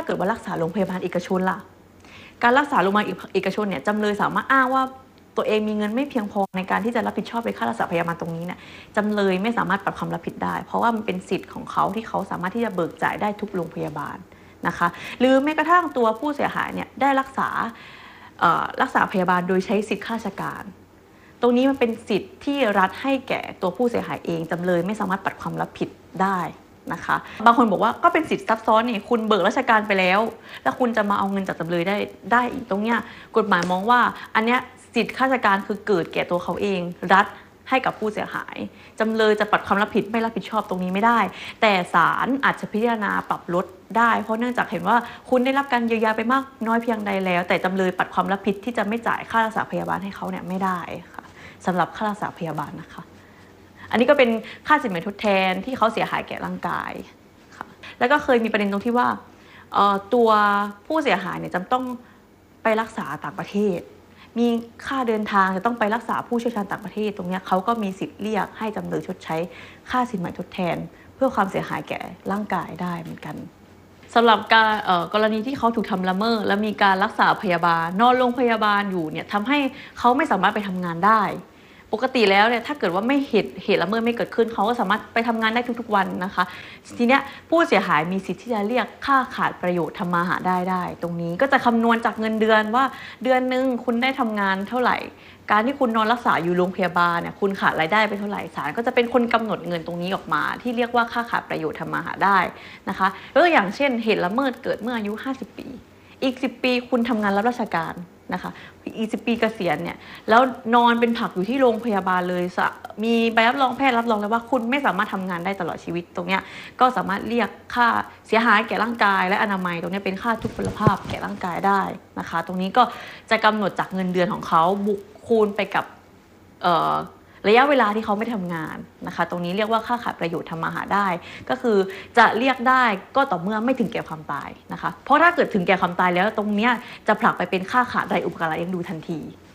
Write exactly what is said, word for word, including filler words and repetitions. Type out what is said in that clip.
เกิดว่ารักษาโรงพยาบาลเอกชนล่ะการรักษาโรงพยาบาลเอกชนเนี่ยจำเลยสามารถอ้างว่าตัวเองมีเงินไม่เพียงพอในการที่จะรับผิดชอบในค่ารักษาพยาบาลตรงนี้เนี่ยจำเลยไม่สามารถปัดความรับผิดได้เพราะว่ามันเป็นสิทธิ์ของเขาที่เขาสามารถที่จะเบิกจ่ายได้ทุกโรงพยาบาลนะคะหรือแม้กระทั่งตัวผู้เสียหายเนี่ยได้รักษารักษาพยาบาลโดยใช้สิทธิข้าราชการตรงนี้มันเป็นสิทธิ์ที่รัฐให้แก่ตัวผู้เสียหายเองจำเลยไม่สามารถปัดความรับผิดได้นะคะบางคนบอกว่าก็เป็นสิทธิซับซ้อนนี่คุณเบิกราชการไปแล้วแล้วคุณจะมาเอาเงินจากจำเลยได้ได้อีกตรงเนี้ยกฎหมายมองว่าอันเนี้ยสิทธิข้าราชการคือเกิดแก่ตัวเขาเองรัฐให้กับผู้เสียหายจำเลยจะปัดความรับผิดไม่รับผิดชอบตรงนี้ไม่ได้แต่ศาลอาจจะพิจารณาปรับลดได้เพราะเนื่องจากเห็นว่าคุณได้รับการเยียวยาไปมากน้อยเพียงใดแล้วแต่จำเลยปัดความรับผิดที่จะไม่จ่ายค่ารักษาพยาบาลให้เขาเนี่ยไม่ได้ค่ะสำหรับค่ารักษาพยาบาลนะคะอันนี้ก็เป็นค่าสินไหมทดแทนที่เขาเสียหายแก่ร่างกายค่ะแล้วก็เคยมีประเด็นตรงที่ว่าตัวผู้เสียหายเนี่ยจำต้องไปรักษาต่างประเทศมีค่าเดินทางจะต้องไปรักษาผู้เชี่ยวชาญต่างประเทศตรงนี้เขาก็มีสิทธิ์เรียกให้จำเลยชดใช้ค่าสินไหมทดแทนเพื่อความเสียหายแก่ร่างกายได้เหมือนกันสำหรับการกรณีที่เขาถูกทำละเมิดและมีการรักษาพยาบาลนอนโรงพยาบาลอยู่เนี่ยทำให้เขาไม่สามารถไปทำงานได้ปกติแล้วเนี่ยถ้าเกิดว่าไม่เหตุเหตุละเมิดไม่เกิดขึ้นเขาก็สามารถไปทำงานได้ทุกๆวันนะคะทีเนี้ยผู้เสียหายมีสิทธิ์ที่จะเรียกค่าขาดประโยชน์ทำมาหาได้ได้ตรงนี้ก็จะคำนวณจากเงินเดือนว่าเดือนหนึ่งคุณได้ทำงานเท่าไหร่การที่คุณนอนรักษาอยู่โรงพยาบาลเนี่ยคุณขาดรายได้ไปเท่าไหร่ศาลก็จะเป็นคนกำหนดเงินตรงนี้ออกมาที่เรียกว่าค่าขาดประโยชน์ทำมาหาได้นะคะตัวอย่างเช่นเหตุละเมิดเกิดเมื่ออายุห้าสิบปีอีกสิบปีคุณทำงานรับราชการนะคะอีกสิบปีเกษียณเนี่ยแล้วนอนเป็นผักอยู่ที่โรงพยาบาลเลยมีใบรับรองแพทย์รับรองแล้วว่าคุณไม่สามารถทำงานได้ตลอดชีวิตตรงนี้ก็สามารถเรียกค่าเสียหายแก่ร่างกายและอนามัยตรงนี้เป็นค่าทุพพลภาพแก่ร่างกายได้นะคะตรงนี้ก็จะกำหนดจากเงินเดือนของเขาบวกคูณไปกับระยะเวลาที่เขาไม่ทำงานนะคะตรงนี้เรียกว่าค่าขาดประโยชน์ทำมาหาได้ก็คือจะเรียกได้ก็ต่อเมื่อไม่ถึงแก่ความตายนะคะเพราะถ้าเกิดถึงแก่ความตายแล้วตรงนี้จะผลักไปเป็นค่าขาดรายอุปการะเลี้ยงดูทันที